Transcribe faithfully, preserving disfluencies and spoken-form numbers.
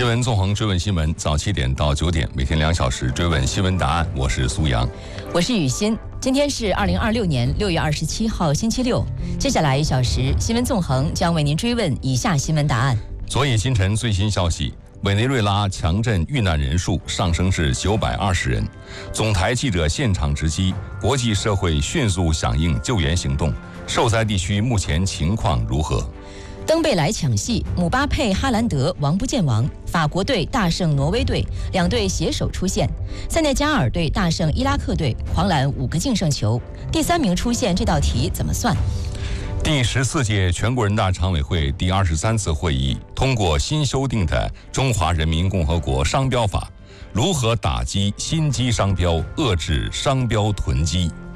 新闻纵横追问新闻，早七点到九点，每天两小时追问新闻答案。我是苏阳， 我是雨欣。今天是二零二六年六月二十七号，星期六。接下来一小时，新闻纵横将为您追问以下新闻答案。 昨夜今晨最新消息，委内瑞拉强震遇难人数上升至九百二十人。总台记者现场直击，国际社会迅速响应救援行动。受灾地区目前情况如何？ 登贝莱抢戏，姆巴佩、哈兰德王不见王，法国队大胜挪威队，两队携手出线。塞内加尔队大胜伊拉克队，狂揽五个净胜球。第三名出线这道题怎么算？ 第十四届全国人大常委会第二十三次会议通过新修订的《中华人民共和国商标法》，如何打击心机商标，遏制商标囤积？